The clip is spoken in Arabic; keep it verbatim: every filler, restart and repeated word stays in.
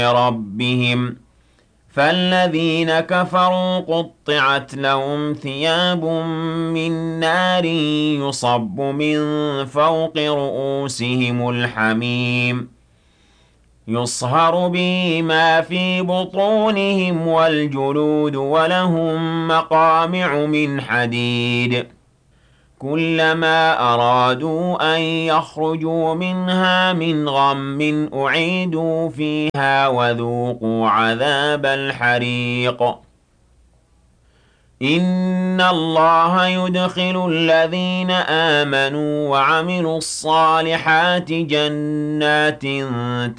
ربهم فالذين كفروا قطعت لهم ثياب من نار يصب من فوق رؤوسهم الحميم يصهر به ما في بطونهم والجلود ولهم مقامع من حديد كلما أرادوا أن يخرجوا منها من غم أعيدوا فيها وذوقوا عذاب الحريق إن الله يدخل الذين آمنوا وعملوا الصالحات جنات